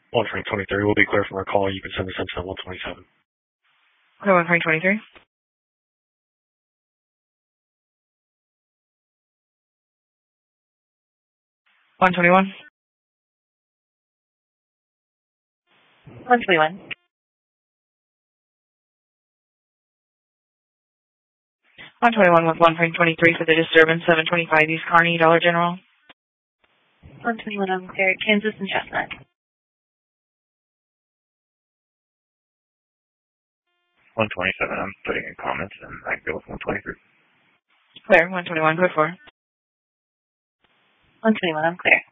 1 2023 will be clear from our call. You can send the Simpson 127. Clear 1 2023. 121. 121. 121 with 1 23 for the disturbance, 725 East Kearney, Dollar General. 121, I'm clear. Kansas and Chestnut. 127, I'm putting in comments, and I go with 123. Clear, 121, code 4. 121, I'm clear.